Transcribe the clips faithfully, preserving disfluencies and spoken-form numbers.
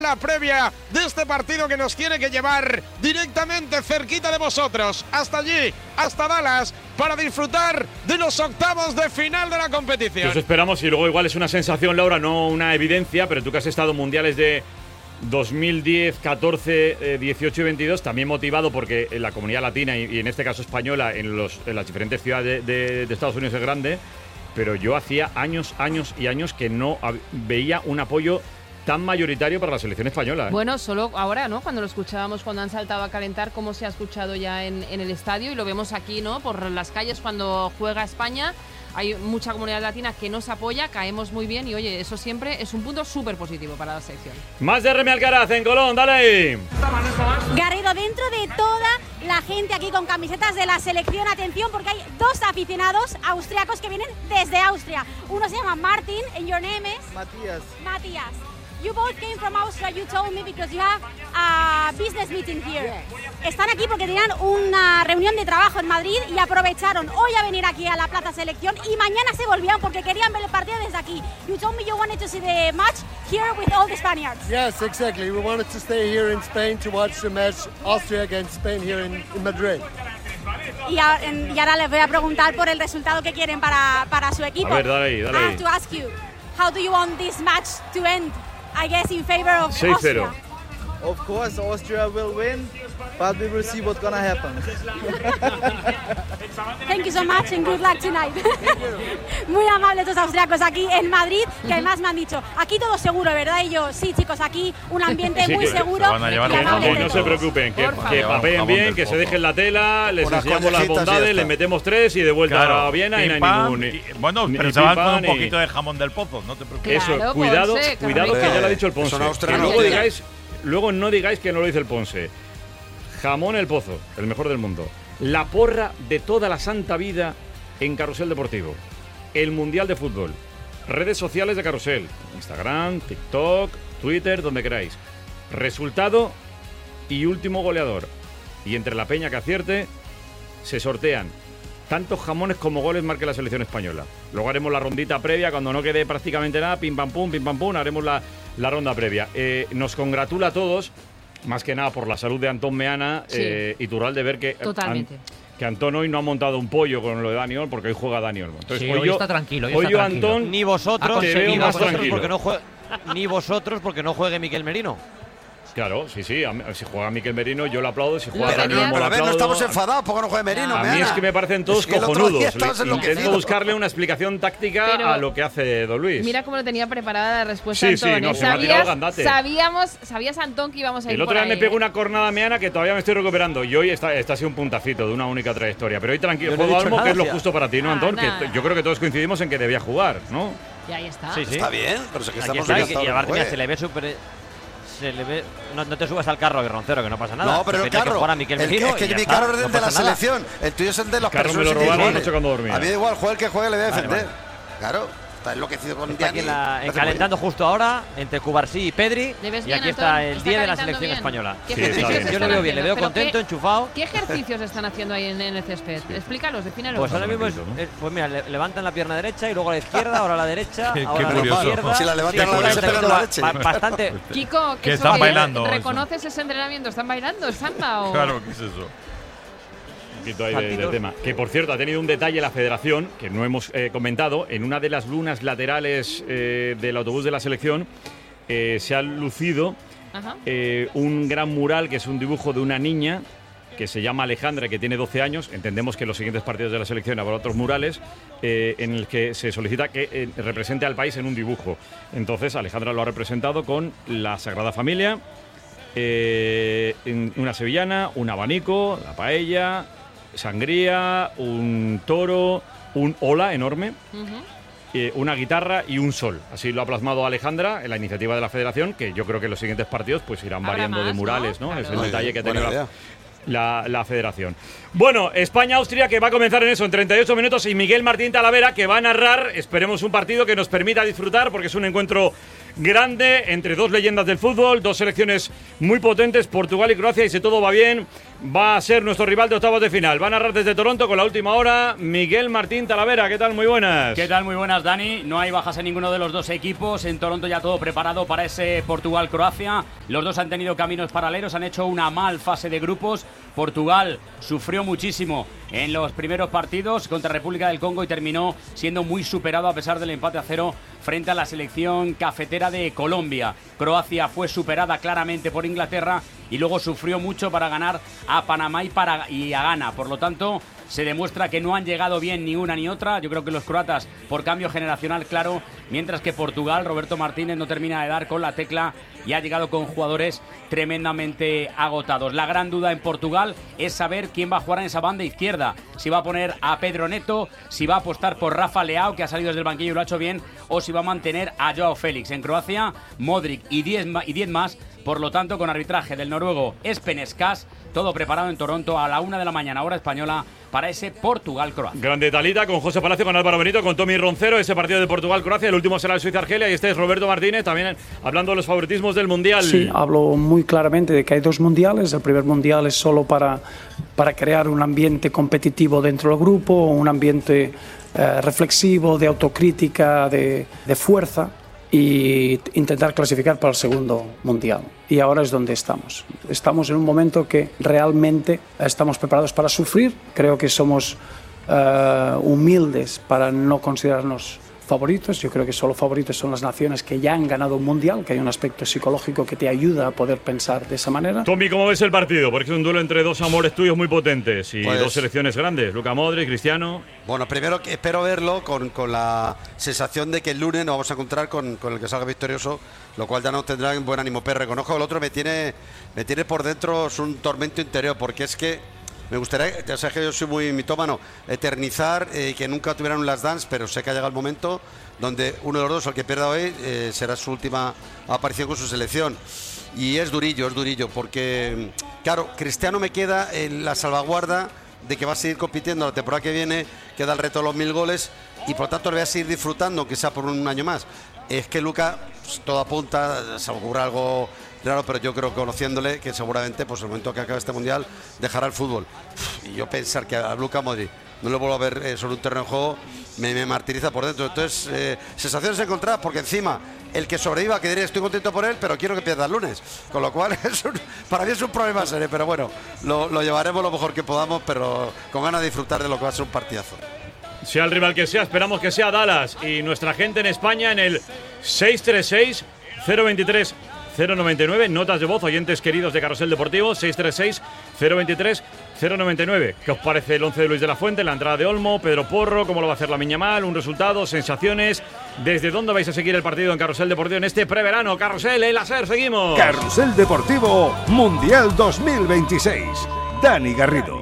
La previa de este partido que nos tiene que llevar directamente cerquita de vosotros, hasta allí, hasta Dallas, para disfrutar de los octavos de final de la competición. Eso esperamos y luego igual es una sensación, Laura, no una evidencia, pero tú que has estado en mundiales de dos mil diez, catorce, eh, dieciocho y veintidós, también motivado porque en la comunidad latina y, y en este caso española, en, los, en las diferentes ciudades de, de, de Estados Unidos es grande, pero yo hacía años, años y años que no veía un apoyo tan mayoritario para la selección española, ¿eh? Bueno, solo ahora, ¿no? Cuando lo escuchábamos, cuando han saltado a calentar, cómo se ha escuchado ya en, en el estadio, y lo vemos aquí, ¿no? Por las calles cuando juega España. Hay mucha comunidad latina que nos apoya, caemos muy bien y, oye, eso siempre es un punto súper positivo para la selección. Más de Remy Alcaraz en Colón, dale ahí. Garrido, dentro de toda la gente aquí con camisetas de la selección, atención, porque hay dos aficionados austriacos que vienen desde Austria. Uno se llama Martin, and your name is? Matías. Matías. You both came from Austria, you told me, because you have a business meeting here. Están aquí porque tenían una reunión de trabajo en Madrid y aprovecharon hoy a venir aquí a la Plaza Selección y mañana se volvían porque querían ver el partido desde aquí. You told me you wanted to see the match here with all the Spaniards. Yes, exactly. We wanted to stay here in Spain to watch the match Austria against Spain here in, in Madrid. Y, a, en, y ahora les voy a preguntar por el resultado que quieren para, para su equipo. A ver, dale ahí, dale I ahí. have to ask you, how do you want this match to end? I guess in favor of seis cero. Austria. Of course, Austria will win, but we will see what's gonna happen. Thank you so much and good luck tonight. Muy amables los austriacos aquí en Madrid, que además me han dicho, aquí todo seguro, ¿verdad? Y yo, sí, chicos, aquí un ambiente Sí, muy que seguro. se van a llevar y bien, amable Que de no se todos. preocupen, que, Porfa. que papeen Jamón bien, del que se pozo. dejen la tela, les Unas enseñamos las collejitas y bondades, ya les está. metemos tres y de vuelta Claro, a Viena y no hay pim, pam, ningún... y- bueno, ni- pero ni se van pim, con pam, un ni- poquito de jamón del pozo, no te preocupes. Eso, Claro, cuidado, Ponce, cuidado que Carmen. ya lo ha dicho el Ponce. Son Que austrianos. luego digáis, luego no digáis que no lo dice el Ponce. Jamón el Pozo, el mejor del mundo. La porra de toda la santa vida en Carrusel Deportivo. El Mundial de Fútbol. Redes sociales de Carrusel. Instagram, TikTok, Twitter, donde queráis. Resultado y último goleador. Y entre la peña que acierte, se sortean tantos jamones como goles marque la selección española. Luego haremos la rondita previa, cuando no quede prácticamente nada, pim pam pum, pim pam pum, haremos la, la ronda previa. Eh, nos congratula a todos, más que nada por la salud de Antón Meana, Sí. eh, y Turral de ver que, Totalmente. An- que Antón hoy no ha montado un pollo con lo de Dani Olmo, porque hoy juega Dani Olmo. Entonces, Sí, hoy está tranquilo, hoy hoy está yo, tranquilo. Antón, Ni vosotros, te veo ni más vosotros tranquilo. porque no juegue, ni vosotros porque no juegue Miquel Merino. Claro, sí, sí. a mí- si juega Miquel Merino, yo lo aplaudo. Si juega Pero Dani tenía- Olmo, Pero lo a ver, no aplaudo. estamos enfadados porque no juegue Merino. A mí Meana. es que me parecen todos Es que el otro cojonudos. día estabas Le- enloquecido. Intento buscarle una explicación táctica Pero- a lo que hace Don Luis. Mira cómo lo tenía preparada la respuesta Sí, sí, Antón. no, ¿eh? se me ha tirado Sabías, gandate. sabíamos, sabías, Antón, que íbamos a ir El otro por día ahí, me pegó ¿eh? una cornada meana que todavía me estoy recuperando. Y hoy está, está ha sido un puntacito de una única trayectoria. Pero hoy tranquilo, Yo no he juego dicho algo nada, que es lo tía. justo para ti, ¿no, Ah, Antón? nada. Que t- yo creo que todos coincidimos en que debía jugar, ¿no? Y ahí está. Sí, sí. Está bien, pero es que Aquí estamos está, y, encantados y de aparte que mira, juegue. se le ve súper... Se le ve... No, no te subas al carro, Roncero, que no pasa nada. No, pero el Tenía que carro. jugar a Miquel el que- Merino es que y ya mi está, carro es no el de la pasa nada. selección. El tuyo es el de los carro me lo personas robaron individuales. anoche cuando dormía. A mí da igual, juegue el que juegue, le voy a Vale, defender. vale. Claro, está enloquecido con Está aquí en la- Diani. en calentando justo ahora entre Cubarsí y Pedri. ¿Le ves Y bien, aquí Antón? está el ¿Está día de la calentando selección bien? española. ¿Qué Sí, ejercicios está bien. Yo están le veo bien, le veo haciendo? ¿Pero contento, qué- enchufado. ¿Qué ejercicios están haciendo ahí en, en el césped? Explícalos, defínalos. Pues ahora mismo es, tranquilo, ¿no? es- pues mira, le- levantan la pierna derecha y luego a la izquierda, ahora a la derecha, Qué- ahora qué a la curioso. izquierda. Si la levantan Sí, a la está derecha, pegan yendo la ba- leche. ba- bastante. Kiko, Que eso están que- bailando, eso. ¿reconoces ese entrenamiento? ¿Están bailando? ¿Es samba o...? Claro, ¿qué es eso? Un poquito ahí de- del Partidos. tema. Que por cierto, ha tenido un detalle la federación, que no hemos eh, comentado. En una de las lunas laterales eh, del autobús de la selección eh, se ha lucido Ajá. eh, un gran mural que es un dibujo de una niña que se llama Alejandra, que tiene doce años. Entendemos que en los siguientes partidos de la selección habrá otros murales eh, en el que se solicita que eh, represente al país en un dibujo. Entonces, Alejandra lo ha representado con la Sagrada Familia, eh, en una sevillana, un abanico, la paella, sangría, un toro, un ola enorme, Ujú. eh, una guitarra y un sol. Así lo ha plasmado Alejandra en la iniciativa de la federación, que yo creo que en los siguientes partidos pues irán Habrá variando de más, murales, ¿no? ¿no? Es el Claro. detalle que ha Buena tenido la, idea. la, la federación. Bueno, España-Austria, que va a comenzar en eso, en treinta y ocho minutos, y Miguel Martín Talavera, que va a narrar, esperemos, un partido que nos permita disfrutar, porque es un encuentro grande entre dos leyendas del fútbol, dos selecciones muy potentes, Portugal y Croacia, y si todo va bien, va a ser nuestro rival de octavos de final. Va a narrar desde Toronto con la última hora Miguel Martín Talavera. ¿Qué tal? Muy buenas. ¿Qué tal? Muy buenas, Dani. No hay bajas en ninguno de los dos equipos. En Toronto ya todo preparado para ese Portugal-Croacia. Los dos han tenido caminos paralelos, han hecho una mal fase de grupos. Portugal sufrió muchísimo en los primeros partidos contra República del Congo y terminó siendo muy superado a pesar del empate a cero frente a la selección cafetera de Colombia. Croacia fue superada claramente por Inglaterra y luego sufrió mucho para ganar a Panamá y, para, y a Ghana. Por lo tanto, se demuestra que no han llegado bien ni una ni otra. Yo creo que los croatas, por cambio generacional, claro, mientras que Portugal, Roberto Martínez no termina de dar con la tecla y ha llegado con jugadores tremendamente agotados. La gran duda en Portugal es saber quién va a jugar en esa banda izquierda. Si va a poner a Pedro Neto, si va a apostar por Rafa Leao, que ha salido desde el banquillo y lo ha hecho bien, o si va a mantener a Joao Félix. En Croacia, Modric y diez más. Por lo tanto, con arbitraje del noruego Espen Skas, todo preparado en Toronto a la una de la mañana, hora española, para ese Portugal-Croacia. Grande Talita, con José Palacio, con Álvaro Benito, con Tommy Roncero, ese partido de Portugal-Croacia. El último será el Suiza-Argelia y este es Roberto Martínez, también hablando de los favoritismos del Mundial. Sí, hablo muy claramente de que hay dos mundiales. El primer mundial es solo para, para crear un ambiente competitivo dentro del grupo, un ambiente eh, reflexivo, de autocrítica, de, de fuerza, y intentar clasificar para el segundo mundial. Y ahora es donde estamos. Estamos en un momento que realmente estamos preparados para sufrir. Creo que somos uh, humildes para no considerarnos favoritos. Yo creo que solo favoritos son las naciones que ya han ganado un mundial, que hay un aspecto psicológico que te ayuda a poder pensar de esa manera. Tommy, ¿cómo ves el partido? Porque es un duelo entre dos amores tuyos muy potentes y pues, dos selecciones grandes, Luka Modric, Cristiano. Bueno, primero que espero verlo con, con la sensación de que el lunes nos vamos a encontrar con, con el que salga victorioso, lo cual ya nos tendrá en buen ánimo. Pero reconozco que el otro me tiene, me tiene por dentro, es un tormento interior, porque es que me gustaría, ya sabes que yo soy muy mitómano, eternizar eh, que nunca tuvieran un last dance, pero sé que ha llegado el momento donde uno de los dos, el que pierda hoy, eh, será su última aparición con su selección. Y es durillo, es durillo, porque, claro, Cristiano me queda en la salvaguarda de que va a seguir compitiendo la temporada que viene, queda el reto de los mil goles, y por lo tanto le voy a seguir disfrutando, aunque sea por un año más. Es que Luka, pues, todo apunta, se ocurre algo raro, pero yo creo, conociéndole, que seguramente, pues el momento que acabe este mundial, dejará el fútbol. Y yo pensar que a Luka Modric no lo vuelvo a ver eh, sobre un terreno de juego, me, me martiriza por dentro. Entonces, eh, sensaciones encontradas, porque encima, el que sobreviva, que diré, estoy contento por él, pero quiero que pierda el lunes. Con lo cual, es un, para mí es un problema serio, pero bueno, lo, lo llevaremos lo mejor que podamos, pero con ganas de disfrutar de lo que va a ser un partidazo. Sea el rival que sea, esperamos que sea Dallas y nuestra gente en España en el seis tres seis, cero veintitrés, cero noventa y nueve, notas de voz, oyentes queridos de Carrusel Deportivo, seis tres seis, cero veintitrés, cero noventa y nueve. ¿Qué os parece el once de Luis de la Fuente, la entrada de Olmo, Pedro Porro, cómo lo va a hacer la Miñamal, un resultado, sensaciones? ¿Desde dónde vais a seguir el partido en Carrusel Deportivo en este preverano? Carrusel, el láser, seguimos. Carrusel Deportivo Mundial dos mil veintiséis. Dani Garrido.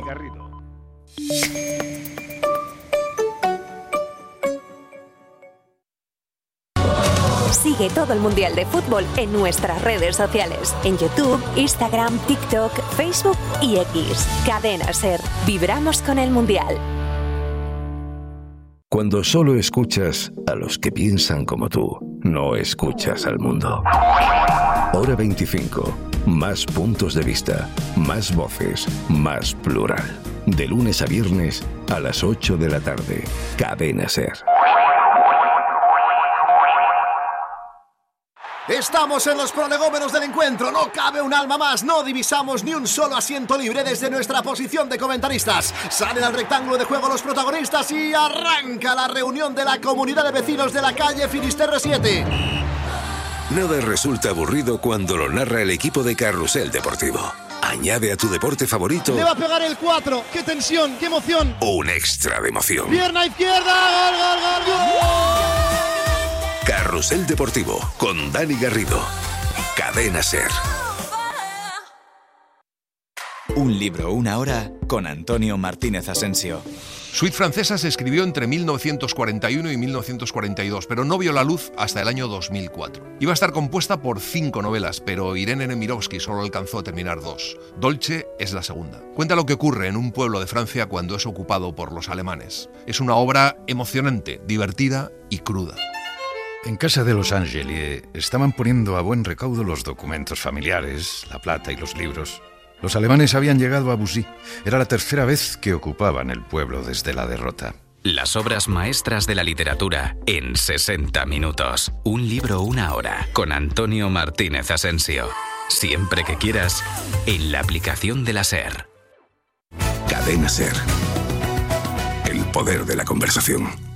Sigue todo el Mundial de Fútbol en nuestras redes sociales. En YouTube, Instagram, TikTok, Facebook y X. Cadena SER. Vibramos con el Mundial. Cuando solo escuchas a los que piensan como tú, no escuchas al mundo. Hora veinticinco. Más puntos de vista, más voces, más plural. De lunes a viernes a las ocho de la tarde. Cadena SER. Estamos en los prolegómenos del encuentro, no cabe un alma más, no divisamos ni un solo asiento libre desde nuestra posición de comentaristas. Salen al rectángulo de juego los protagonistas y arranca la reunión de la comunidad de vecinos de la calle Finisterre siete. Nada resulta aburrido cuando lo narra el equipo de Carrusel Deportivo. Añade a tu deporte favorito le va a pegar el cuatro, qué tensión, qué emoción, un extra de emoción. Pierna izquierda, gol, gol, gol, gol. Carrusel Deportivo con Dani Garrido. Cadena SER. Un libro, una hora con Antonio Martínez Asensio. Suite francesa se escribió entre mil novecientos cuarenta y uno y mil novecientos cuarenta y dos, pero no vio la luz hasta el año dos mil cuatro. Iba a estar compuesta por cinco novelas, pero Irene Nemirovsky solo alcanzó a terminar dos. Dolce es la segunda. Cuenta lo que ocurre en un pueblo de Francia cuando es ocupado por los alemanes. Es una obra emocionante, divertida y cruda. En casa de los Angeli estaban poniendo a buen recaudo los documentos familiares, la plata y los libros. Los alemanes habían llegado a Bussy. Era la tercera vez que ocupaban el pueblo desde la derrota. Las obras maestras de la literatura en sesenta minutos. Un libro, una hora, con Antonio Martínez Asensio. Siempre que quieras, en la aplicación de la SER. Cadena SER. El poder de la conversación.